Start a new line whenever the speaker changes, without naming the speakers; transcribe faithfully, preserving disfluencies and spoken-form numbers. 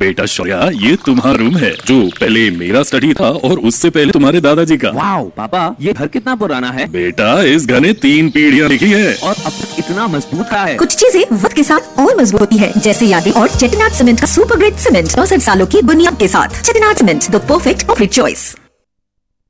बेटा शौर्या, ये तुम्हारा रूम है जो पहले मेरा स्टडी था और उससे पहले तुम्हारे दादाजी का।
वाओ पापा, ये घर कितना पुराना है।
बेटा इस घर ने तीन पीढ़ियां देखी है
और अब तक इतना मजबूत रहा है।
कुछ चीजें वक्त के साथ और मजबूत होती है, जैसे यादें और चेटिनाड सीमेंट का सुपर ग्रेट सीमेंट चौसठ सालों की बुनियाद के साथ। Chettinad cement, the perfect concrete choice.